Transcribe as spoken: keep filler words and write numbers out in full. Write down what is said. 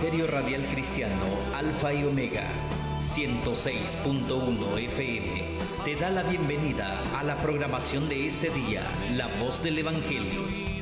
Hemisferio Radial Cristiano Alfa y Omega ciento seis punto uno F M te da la bienvenida a la programación de este día, La Voz del Evangelio,